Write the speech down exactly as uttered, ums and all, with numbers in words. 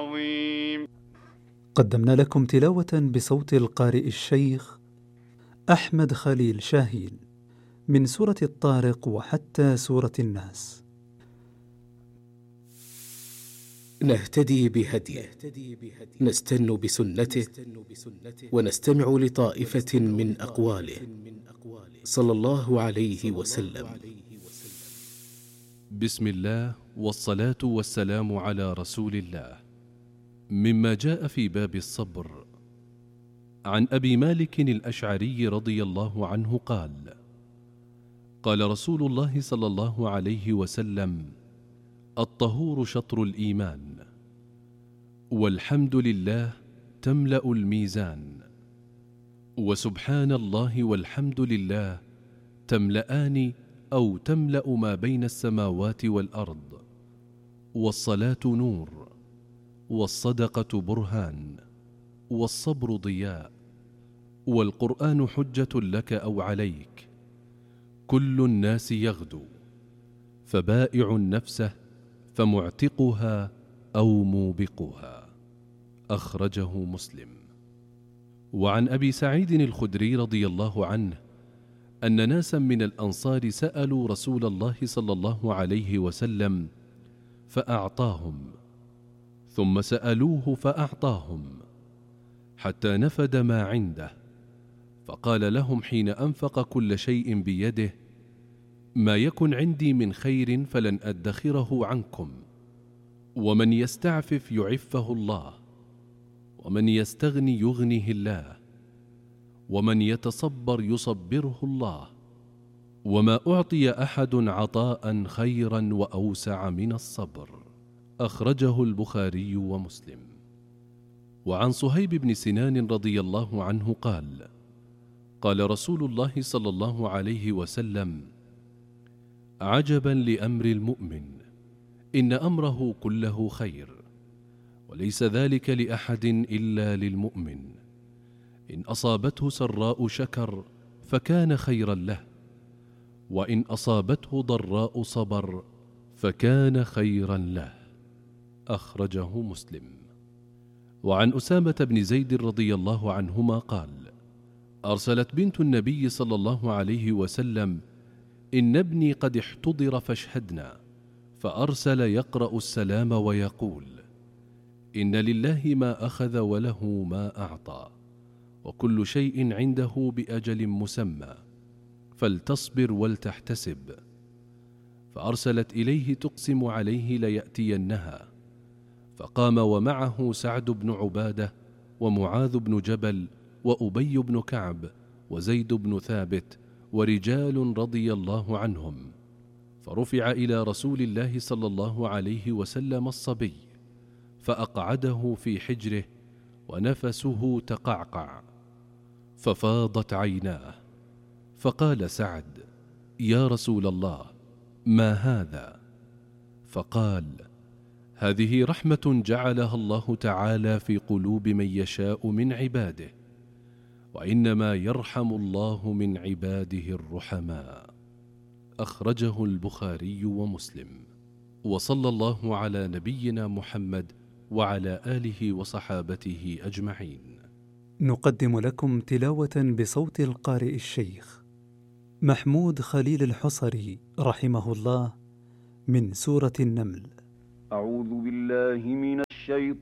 العظيم. قدمنا لكم تلاوة بصوت القارئ الشيخ أحمد خليل شاهين من سورة الطارق وحتى سورة الناس. نهتدي بهديه، نستن بسنته، ونستمع لطائفة من أقواله صلى الله عليه وسلم. بسم الله والصلاة والسلام على رسول الله. مما جاء في باب الصبر، عن أبي مالك الأشعري رضي الله عنه قال: قال رسول الله صلى الله عليه وسلم: الطهور شطر الإيمان، والحمد لله تملأ الميزان، وسبحان الله والحمد لله تملأان أو تملأ ما بين السماوات والأرض، والصلاة نور، والصدقة برهان، والصبر ضياء، والقرآن حجة لك أو عليك، كل الناس يغدو، فبائع نفسه فمعتقها أو موبقها. أخرجه مسلم. وعن أبي سعيد الخدري رضي الله عنه أن ناسا من الأنصار سألوا رسول الله صلى الله عليه وسلم فأعطاهم، ثم سألوه فأعطاهم، حتى نفد ما عنده، فقال لهم حين أنفق كل شيء بيده: ما يكن عندي من خير فلن أدخره عنكم، ومن يستعفف يعفه الله، ومن يستغني يغنيه الله، ومن يتصبر يصبره الله، وما أعطي أحد عطاء خيرا وأوسع من الصبر. أخرجه البخاري ومسلم. وعن صهيب بن سنان رضي الله عنه قال: قال رسول الله صلى الله عليه وسلم: عجبا لأمر المؤمن، إن أمره كله خير، وليس ذلك لأحد إلا للمؤمن، إن أصابته سراء شكر فكان خيرا له، وإن أصابته ضراء صبر فكان خيرا له. أخرجه مسلم. وعن أسامة بن زيد رضي الله عنهما قال: أرسلت بنت النبي صلى الله عليه وسلم: إن ابني قد احتضر فاشهدنا، فأرسل يقرأ السلام ويقول: إن لله ما أخذ وله ما أعطى، وكل شيء عنده بأجل مسمى، فلتصبر ولتحتسب. فأرسلت إليه تقسم عليه ليأتينها، فقام ومعه سعد بن عبادة ومعاذ بن جبل وأبي بن كعب وزيد بن ثابت ورجال رضي الله عنهم، فرفع إلى رسول الله صلى الله عليه وسلم الصبي، فأقعده في حجره ونفسه تقعقع، ففاضت عيناه، فقال سعد: يا رسول الله، ما هذا؟ فقال: هذه رحمة جعلها الله تعالى في قلوب من يشاء من عباده، وإنما يرحم الله من عباده الرحماء. أخرجه البخاري ومسلم. وصلى الله على نبينا محمد وعلى آله وصحابته أجمعين. نقدم لكم تلاوة بصوت القارئ الشيخ محمود خليل الحصري رحمه الله من سورة النمل. أعوذ بالله من الشيطان